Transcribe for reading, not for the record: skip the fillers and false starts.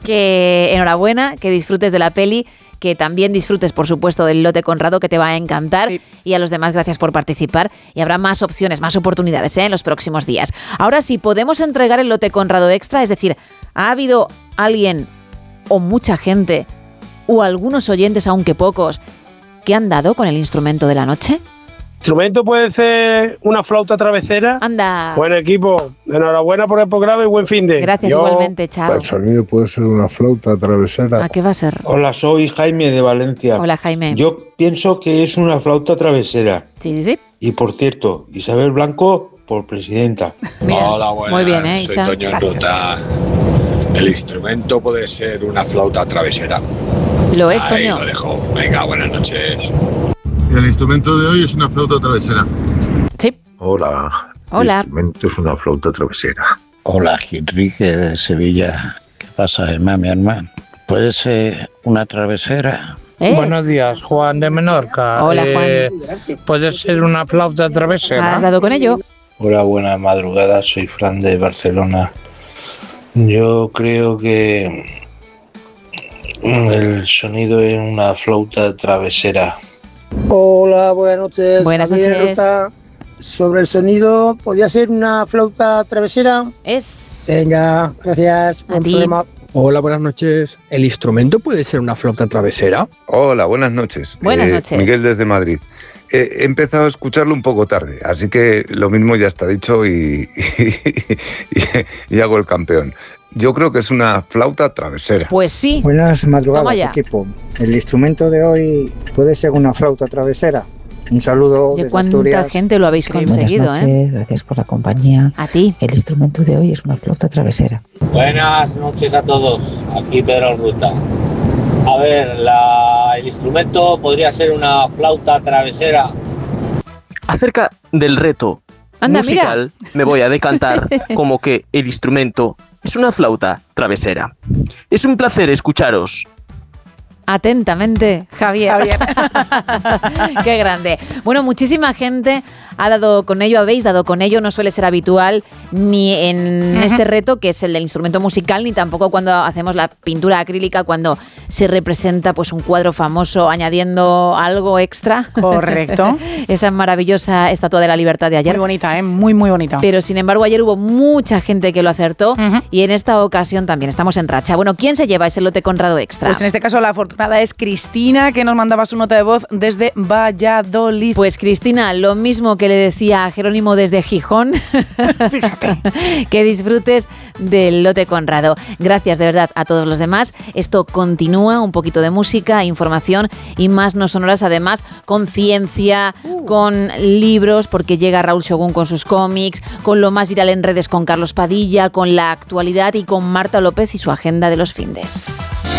que enhorabuena, que disfrutes de la peli, que también disfrutes, por supuesto, del lote Conrado, que te va a encantar. Sí. Y a los demás, gracias por participar. Y habrá más opciones, más oportunidades en los próximos días. Ahora sí, podemos entregar el lote Conrado extra, es decir, ¿ha habido alguien o mucha gente o algunos oyentes, aunque pocos, que han dado con el instrumento de la noche? Instrumento puede ser una flauta travesera. Anda. Buen equipo. Enhorabuena por el programa y buen fin de. Gracias, igualmente, chao. El sonido puede ser una flauta travesera. ¿A qué va a ser? Hola, soy Jaime de Valencia. Hola, Jaime. Yo pienso que es una flauta travesera. Sí. Y por cierto, Isabel Blanco por presidenta. Mira, hola, buenas. Muy bien, soy Isa. Toño en Ruta. El instrumento puede ser una flauta travesera. Lo es, Ahí Toño. lo dejo. Venga, buenas noches. El instrumento de hoy es una flauta travesera. Sí. Hola. Hola. El instrumento es una flauta travesera. Hola, Enrique de Sevilla. ¿Qué pasa, mi hermano? ¿Puede ser una travesera? Buenos días, Juan de Menorca. Hola, Juan. ¿Puede ser una flauta travesera? ¿Has dado con ello? Hola, buena madrugada. Soy Fran de Barcelona. Yo creo que el sonido es una flauta travesera. Hola, buenas noches. Buenas noches. Sobre el sonido, ¿podría ser una flauta travesera? Es. Venga, gracias. A ti. Hola, buenas noches. ¿El instrumento puede ser una flauta travesera? Hola, buenas noches. Buenas noches. Miguel desde Madrid. He empezado a escucharlo un poco tarde, así que lo mismo ya está dicho y hago el campeón. Yo creo que es una flauta travesera. Pues sí. Buenas Toma madrugadas, ya. equipo. ¿El instrumento de hoy puede ser una flauta travesera? Un saludo Oye, desde cuánta Asturias. gente lo habéis conseguido, Buenas noches, gracias por la compañía. A ti. El instrumento de hoy es una flauta travesera. Buenas noches a todos, aquí Pedro en Ruta. A ver, el instrumento podría ser una flauta travesera. Acerca del reto Anda, musical, me voy a decantar como que el instrumento es una flauta travesera. Es un placer escucharos. Atentamente, Javier. Qué grande. Bueno, muchísima gente ha dado con ello, habéis dado con ello, no suele ser habitual ni en este reto, que es el del instrumento musical, ni tampoco cuando hacemos la pintura acrílica, cuando se representa pues un cuadro famoso añadiendo algo extra. Correcto. Esa maravillosa Estatua de la Libertad de ayer. Muy bonita, muy bonita. Pero sin embargo ayer hubo mucha gente que lo acertó y en esta ocasión también estamos en racha. Bueno, ¿quién se lleva ese lote Conrado extra? Pues en este caso la afortunada es Cristina, que nos mandaba su nota de voz desde Valladolid. Pues Cristina, lo mismo que le decía a Jerónimo desde Gijón. Fíjate. Que disfrutes del lote Conrado. Gracias de verdad a todos los demás. Esto continúa, un poquito de música, información y más no sonoras, además con ciencia, con libros, porque llega Raúl Shogun con sus cómics, con lo más viral en redes con Carlos Padilla, con la actualidad y con Marta López y su agenda de los findes.